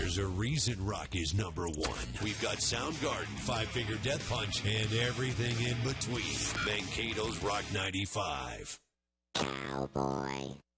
There's a reason rock is number one. We've got Soundgarden, Five Finger Death Punch, and everything in between. Mankato's Rock 95. Cowboy.